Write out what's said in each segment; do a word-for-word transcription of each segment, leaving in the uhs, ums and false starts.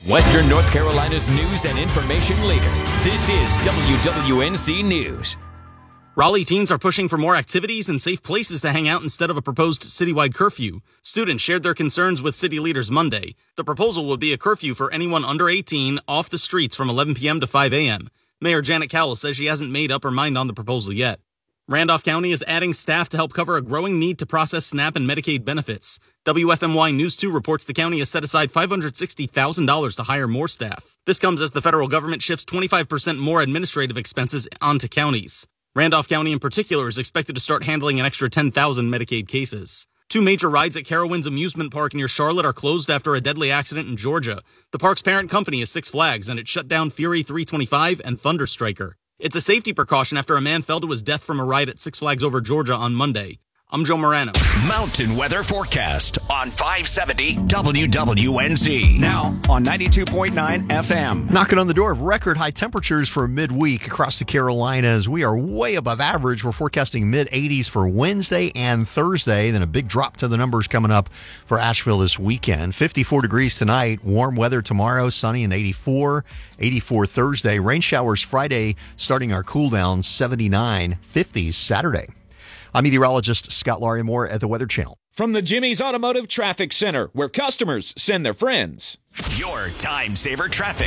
Western North Carolina's news and information leader. This is W W N C News. Raleigh teens are pushing for more activities and safe places to hang out instead of a proposed citywide curfew. Students shared their concerns with city leaders Monday. The proposal would be a curfew for anyone under eighteen off the streets from eleven p.m. to five a.m. Mayor Janet Cowell says she hasn't made up her mind on the proposal yet. Randolph County is adding staff to help cover a growing need to process SNAP and Medicaid benefits. W F M Y News two reports the county has set aside five hundred sixty thousand dollars to hire more staff. This comes as the federal government shifts twenty-five percent more administrative expenses onto counties. Randolph County in particular is expected to start handling an extra ten thousand Medicaid cases. Two major rides at Carowinds Amusement Park near Charlotte are closed after a deadly accident in Georgia. The park's parent company is Six Flags, and it shut down Fury three twenty-five and Thunder Striker. It's a safety precaution after a man fell to his death from a ride at Six Flags Over Georgia on Monday. I'm Joe Morano. Mountain weather forecast on five seventy W W N Z. Now on ninety-two point nine F M. Knocking on the door of record high temperatures for midweek across the Carolinas. We are way above average. We're forecasting mid eighties for Wednesday and Thursday. Then a big drop to the numbers coming up for Asheville this weekend. fifty-four degrees tonight. Warm weather tomorrow. Sunny and eighty-four. eighty-four Thursday. Rain showers Friday starting our cool down. seventy-nine. fifties Saturday. I'm meteorologist Scott Larimore at the Weather Channel. From the Jimmy's Automotive Traffic Center, where customers send their friends. Your time saver traffic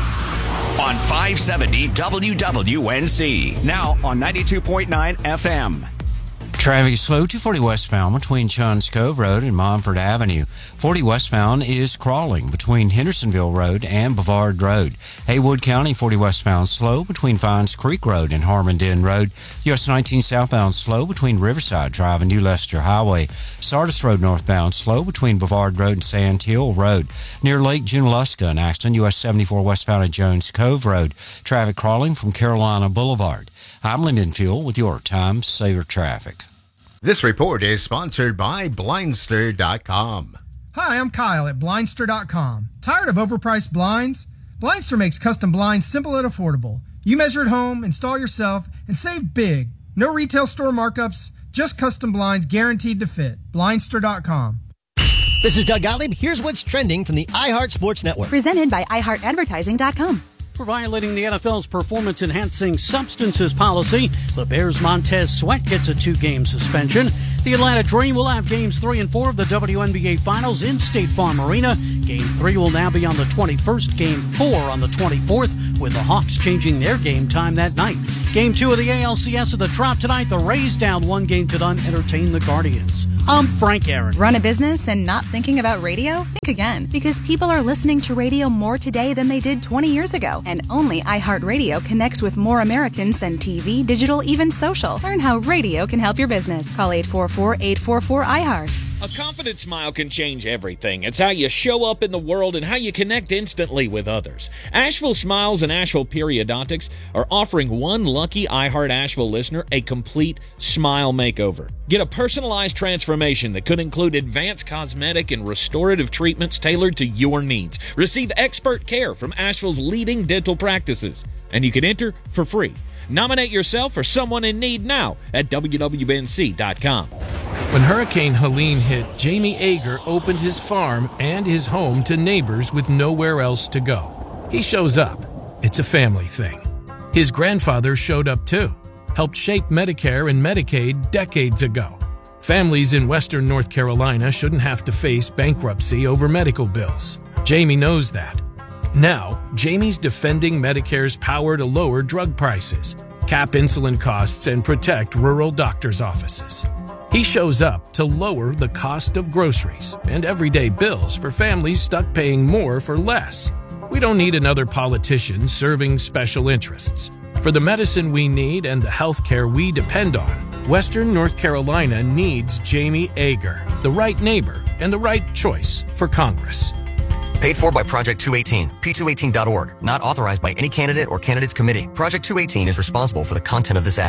on five seventy W W N C. Now on ninety-two point nine F M. Traffic is slow, two forty westbound between Chunds Cove Road and Montford Avenue. forty westbound is crawling between Hendersonville Road and Bavard Road. Haywood County, forty westbound slow between Fines Creek Road and Harmondin Road. U S nineteen southbound slow between Riverside Drive and New Leicester Highway. Sardis Road northbound slow between Bavard Road and Sand Hill Road. Near Lake Junaluska, an accident. U S seventy-four westbound at Jones Cove Road. Traffic crawling from Carolina Boulevard. I'm Lyndon Fuel with your Time Saver Traffic. This report is sponsored by Blindster dot com. Hi, I'm Kyle at Blindster dot com. Tired of overpriced blinds? Blindster makes custom blinds simple and affordable. You measure at home, install yourself, and save big. No retail store markups, just custom blinds guaranteed to fit. Blindster dot com. This is Doug Gottlieb. Here's what's trending from the iHeart Sports Network. Presented by i heart advertising dot com. For violating the N F L's performance-enhancing substances policy, the Bears' Montez Sweat gets a two-game suspension. The Atlanta Dream will have games three and four of the W N B A Finals in State Farm Arena. Game three will now be on the twenty-first, game four on the twenty-fourth, with the Hawks changing their game time that night. Game two of the A L C S of the Trop tonight. The Rays down one game to none entertain the Guardians. I'm Frank Aaron. Run a business and not thinking about radio? Think again, because people are listening to radio more today than they did twenty years ago. And only iHeartRadio connects with more Americans than T V, digital, even social. Learn how radio can help your business. Call eight four four, eight four four, I heart. A confident smile can change everything. It's how you show up in the world and how you connect instantly with others. Asheville Smiles and Asheville Periodontics are offering one lucky iHeart Asheville listener a complete smile makeover. Get a personalized transformation that could include advanced cosmetic and restorative treatments tailored to your needs. Receive expert care from Asheville's leading dental practices. And you can enter for free. Nominate yourself or someone in need now at W W N C dot com. When Hurricane Helene hit, Jamie Ager opened his farm and his home to neighbors with nowhere else to go. He shows up. It's a family thing. His grandfather showed up too, helped shape Medicare and Medicaid decades ago. Families in Western North Carolina shouldn't have to face bankruptcy over medical bills. Jamie knows that. Now, Jamie's defending Medicare's power to lower drug prices, cap insulin costs, and protect rural doctors' offices. He shows up to lower the cost of groceries and everyday bills for families stuck paying more for less. We don't need another politician serving special interests. For the medicine we need and the health care we depend on, Western North Carolina needs Jamie Ager, the right neighbor and the right choice for Congress. Paid for by Project two eighteen, P two eighteen dot org. Not authorized by any candidate or candidates committee. Project two eighteen is responsible for the content of this ad.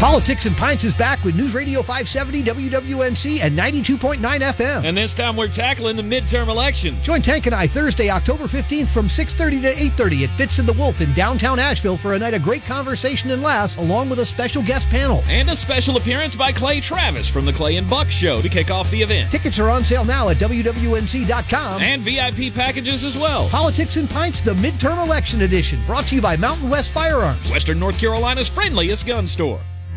Politics and Pints is back with News Radio five seventy W W N C and ninety-two point nine F M. And this time we're tackling the midterm elections. Join Tank and I Thursday, October fifteenth from six thirty to eight thirty at Fitz and the Wolf in downtown Asheville for a night of great conversation and laughs, along with a special guest panel. And a special appearance by Clay Travis from the Clay and Buck Show to kick off the event. Tickets are on sale now at W W N C dot com. And V I P packages as well. Politics and Pints, the midterm election edition, brought to you by Mountain West Firearms, Western North Carolina's friendliest gun store.